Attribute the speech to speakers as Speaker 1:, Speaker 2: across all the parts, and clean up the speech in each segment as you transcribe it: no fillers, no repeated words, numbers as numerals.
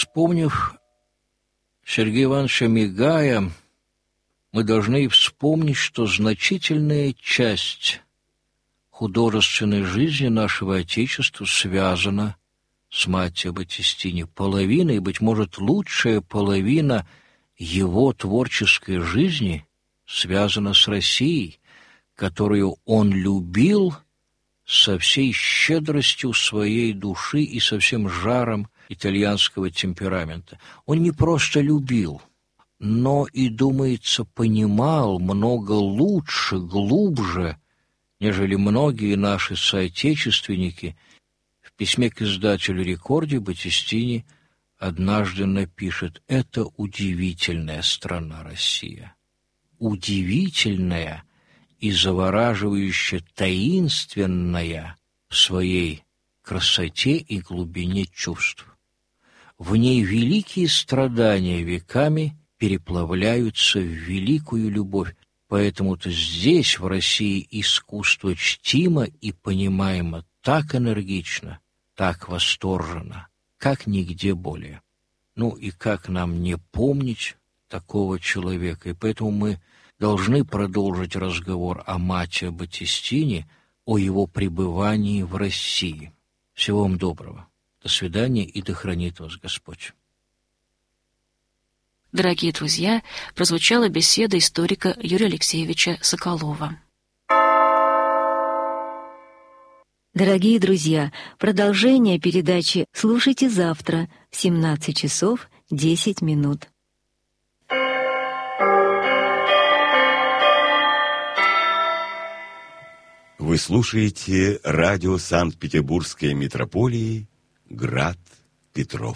Speaker 1: Вспомнив Сергея Ивановича Мигая, мы должны вспомнить, что значительная часть художественной жизни нашего Отечества связана с Маттио Баттистини. Половина, и, быть может, лучшая половина его творческой жизни связана с Россией, которую он любил со всей щедростью своей души и со всем жаром итальянского темперамента. Он не просто любил, но и, думается, понимал много лучше, глубже, нежели многие наши соотечественники. В письме к издателю «Рекорди» Баттистини однажды напишет: «Это удивительная страна Россия, удивительная и завораживающе таинственная в своей красоте и глубине чувств. В ней великие страдания веками переплавляются в великую любовь, поэтому-то здесь, в России, искусство чтимо и понимаемо так энергично, так восторженно, как нигде более». Ну и как нам не помнить такого человека? И поэтому мы должны продолжить разговор о Маттио Баттистини, о его пребывании в России. Всего вам доброго. До свидания, и да хранит вас Господь.
Speaker 2: Дорогие друзья, прозвучала беседа историка Юрия Алексеевича Соколова.
Speaker 3: Дорогие друзья, продолжение передачи слушайте завтра в 17 часов 10 минут.
Speaker 4: Вы слушаете радио Санкт-Петербургской митрополии «Град Петров».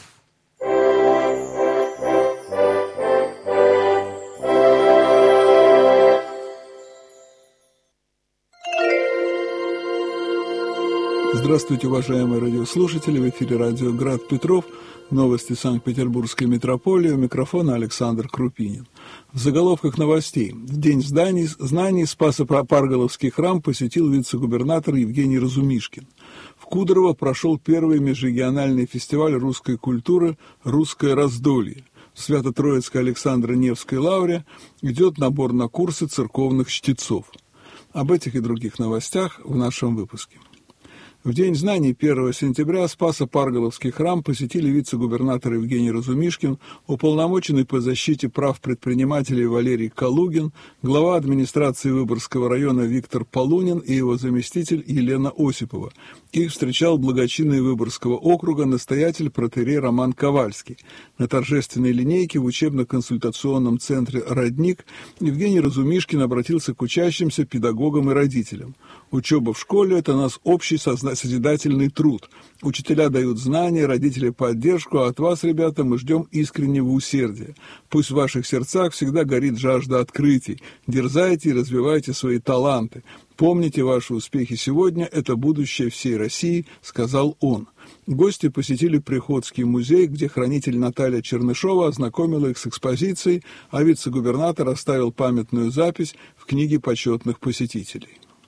Speaker 5: Здравствуйте, уважаемые радиослушатели! В эфире радио «Град Петров». Новости Санкт-Петербургской митрополии. У микрофона Александр Крупинин. В заголовках новостей. В День знаний Спасо-Парголовский храм посетил вице-губернатор Евгений Разумишкин. В Кудрово прошел первый межрегиональный фестиваль русской культуры «Русское раздолье». В Свято-Троицкой Александро-Невской лавре идет набор на курсы церковных чтецов. Об этих и других новостях в нашем выпуске. В День знаний 1 сентября Спасо-Парголовский храм посетили вице-губернатор Евгений Разумишкин, уполномоченный по защите прав предпринимателей Валерий Калугин, глава администрации Выборгского района Виктор Полунин и его заместитель Елена Осипова. Их встречал благочинный Выборгского округа настоятель протоиерей Роман Ковальский. На торжественной линейке в учебно-консультационном центре «Родник» Евгений Разумишкин обратился к учащимся, педагогам и родителям. «Учеба в школе – это наш общий созидательный труд. Учителя дают знания, родители – поддержку, а от вас, ребята, мы ждем искреннего усердия. Пусть в ваших сердцах всегда горит жажда открытий. Дерзайте и развивайте свои таланты. Помните, ваши успехи сегодня – это будущее всей России», – сказал он. Гости посетили Приходский музей, где хранитель Наталья Чернышова ознакомила их с экспозицией, а вице-губернатор оставил памятную запись в книге почетных посетителей.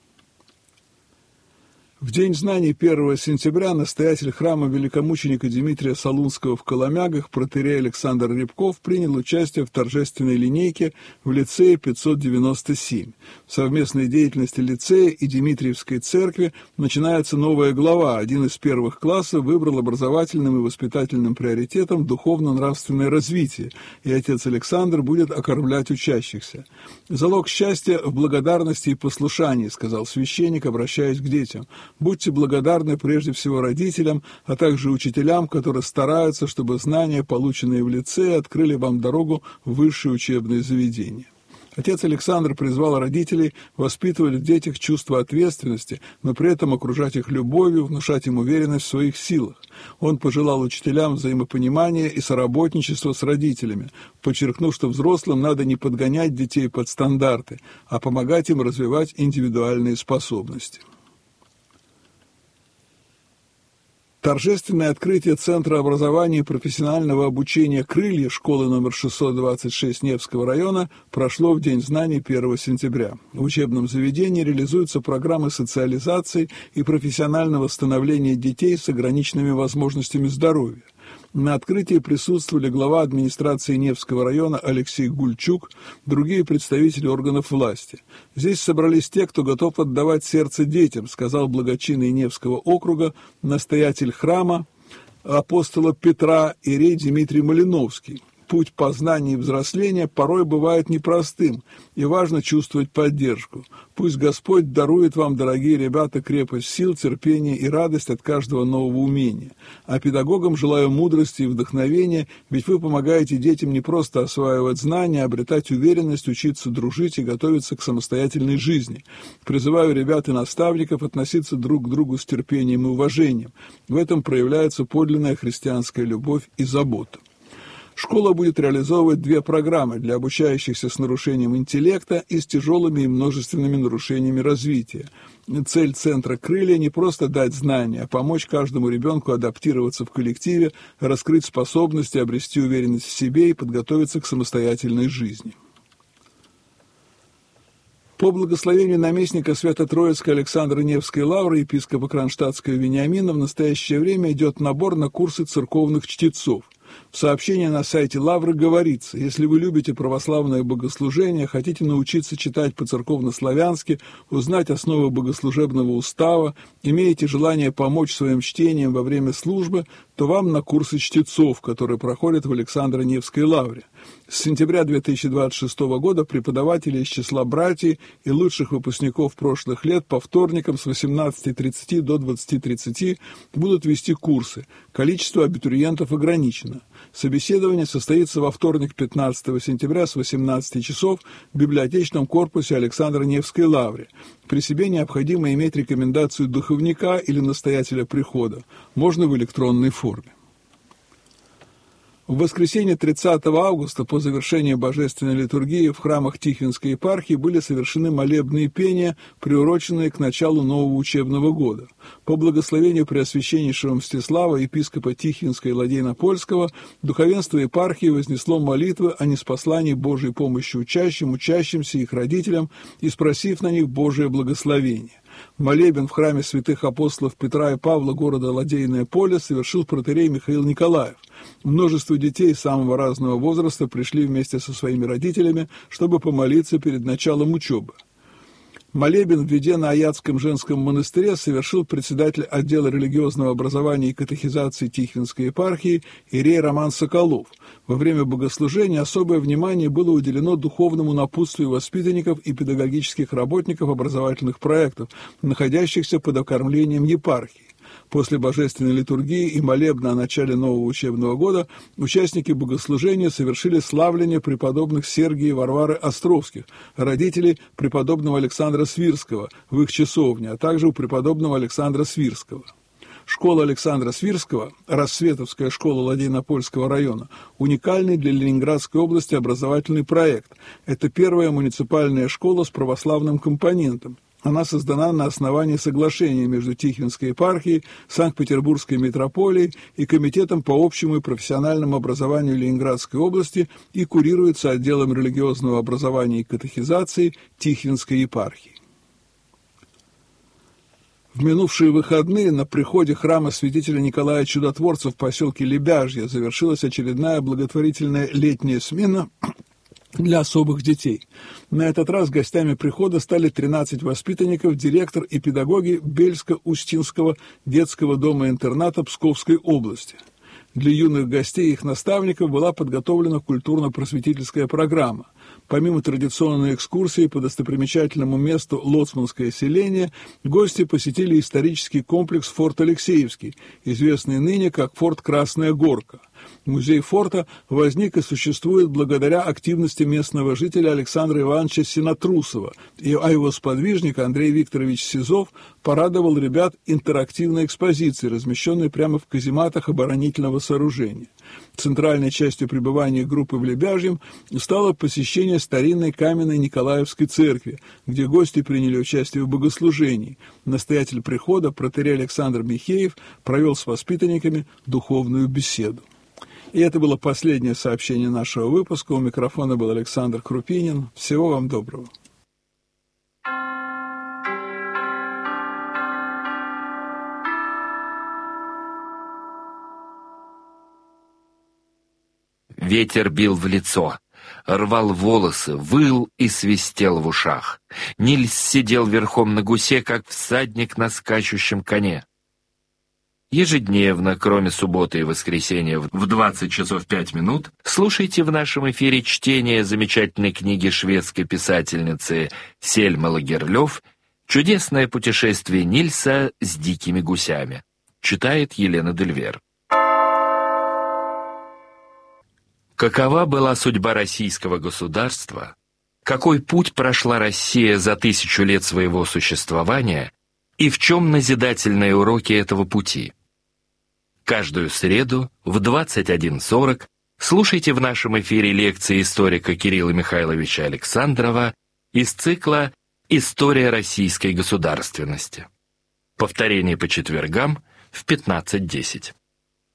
Speaker 5: В День знаний 1 сентября настоятель храма великомученика Дмитрия Солунского в Коломягах протоиерей Александр Рябков принял участие в торжественной линейке в лицее 597. В совместной деятельности лицея и Дмитриевской церкви начинается новая глава. Один из первых классов выбрал образовательным и воспитательным приоритетом духовно-нравственное развитие, и отец Александр будет окормлять учащихся. «Залог счастья в благодарности и послушании», — сказал священник, обращаясь к детям. «Будьте благодарны прежде всего родителям, а также учителям, которые стараются, чтобы знания, полученные в лицее, открыли вам дорогу в высшее учебное заведение». Отец Александр призвал родителей воспитывать в детях чувство ответственности, но при этом окружать их любовью, внушать им уверенность в своих силах. Он пожелал учителям взаимопонимания и соработничества с родителями, подчеркнув, что взрослым надо не подгонять детей под стандарты, а помогать им развивать индивидуальные способности. Торжественное открытие Центра образования и профессионального обучения «Крылья» школы номер 626 Невского района прошло в День знаний 1 сентября. В учебном заведении реализуются программы социализации и профессионального становления детей с ограниченными возможностями здоровья. На открытии присутствовали глава администрации Невского района Алексей Гульчук, другие представители органов власти. «Здесь собрались те, кто готов отдавать сердце детям», сказал благочинный Невского округа настоятель храма апостола Петра иерей Дмитрий Малиновский. Путь познания и взросления порой бывает непростым, и важно чувствовать поддержку. Пусть Господь дарует вам, дорогие ребята, крепость сил, терпение и радость от каждого нового умения. А педагогам желаю мудрости и вдохновения, ведь вы помогаете детям не просто осваивать знания, а обретать уверенность, учиться дружить и готовиться к самостоятельной жизни. Призываю ребят и наставников относиться друг к другу с терпением и уважением. В этом проявляется подлинная христианская любовь и забота. Школа будет реализовывать 2 программы для обучающихся с нарушением интеллекта и с тяжелыми и множественными нарушениями развития. Цель центра «Крылья» не просто дать знания, а помочь каждому ребенку адаптироваться в коллективе, раскрыть способности, обрести уверенность в себе и подготовиться к самостоятельной жизни. По благословению наместника Свято-Троицкой Александра Невской лавры епископа Кронштадтского Вениамина в настоящее время идет набор на курсы церковных чтецов. В сообщении на сайте Лавры говорится: если вы любите православное богослужение, хотите научиться читать по-церковно-славянски, узнать основы богослужебного устава, имеете желание помочь своим чтением во время службы, то вам на курсы чтецов, которые проходят в Александро-Невской лавре. С сентября 2026 года преподаватели из числа братьев и лучших выпускников прошлых лет по вторникам с 18:30 до 20:30 будут вести курсы. Количество абитуриентов ограничено. Собеседование состоится во вторник, 15 сентября с 18 часов в библиотечном корпусе Александро-Невской лавре. При себе необходимо иметь рекомендацию духовника или настоятеля прихода. Можно в электронной форме. В воскресенье 30 августа по завершении божественной литургии в храмах Тихвинской епархии были совершены молебные пения, приуроченные к началу нового учебного года. По благословению Преосвященнейшего Мстислава, епископа Тихвинска и Ладейно-Польского, духовенство епархии вознесло молитвы о ниспослании Божьей помощи учащимся и их родителям и спросив на них Божие благословение. Молебен в храме святых апостолов Петра и Павла города Ладейное Поле совершил протоиерей Михаил Николаев. Множество детей самого разного возраста пришли вместе со своими родителями, чтобы помолиться перед началом учебы. Молебен в Ведено-Аятском женском монастыре совершил председатель отдела религиозного образования и катехизации Тихвинской епархии иерей Роман Соколов. Во время богослужения особое внимание было уделено духовному напутствию воспитанников и педагогических работников образовательных проектов, находящихся под окормлением епархии. После божественной литургии и молебна о начале нового учебного года участники богослужения совершили славление преподобных Сергия и Варвары Островских, родителей преподобного Александра Свирского в их часовне, а также у преподобного Александра Свирского. Школа Александра Свирского, Рассветовская школа Ладейно-Польского района, уникальный для Ленинградской области образовательный проект. Это первая муниципальная школа с православным компонентом. Она создана на основании соглашения между Тихвинской епархией, Санкт-Петербургской митрополией и Комитетом по общему и профессиональному образованию Ленинградской области и курируется отделом религиозного образования и катехизации Тихвинской епархии. В минувшие выходные на приходе храма святителя Николая Чудотворца в поселке Лебяжье завершилась очередная благотворительная летняя смена для особых детей. На этот раз гостями прихода стали 13 воспитанников, директор и педагоги Бельско-Устинского детского дома-интерната Псковской области. Для юных гостей и их наставников была подготовлена культурно-просветительская программа. Помимо традиционной экскурсии по достопримечательному месту Лоцманское селение, гости посетили исторический комплекс «Форт Алексеевский», известный ныне как «Форт Красная Горка». Музей форта возник и существует благодаря активности местного жителя Александра Ивановича Синотрусова, а его сподвижник Андрей Викторович Сизов порадовал ребят интерактивной экспозицией, размещенной прямо в казематах оборонительного сооружения. Центральной частью пребывания группы в Лебяжьем стало посещение старинной каменной Николаевской церкви, где гости приняли участие в богослужении. Настоятель прихода, протоиерей Александр Михеев, провел с воспитанниками духовную беседу. И это было последнее сообщение нашего выпуска. У микрофона был Александр Крупинин. Всего вам доброго.
Speaker 6: Ветер бил в лицо, рвал волосы, выл и свистел в ушах. Нильс сидел верхом на гусе, как всадник на скачущем коне. Ежедневно, кроме субботы и воскресенья в 20 часов 5 минут, слушайте в нашем эфире чтение замечательной книги шведской писательницы Сельмы Лагерлёв «Чудесное путешествие Нильса с дикими гусями». Читает Елена Дельвер. Какова была судьба российского государства? Какой путь прошла Россия за 1000 лет своего существования? И в чем назидательные уроки этого пути? Каждую среду в 21:40 слушайте в нашем эфире лекции историка Кирилла Михайловича Александрова из цикла «История российской государственности». Повторение по четвергам в 15:10.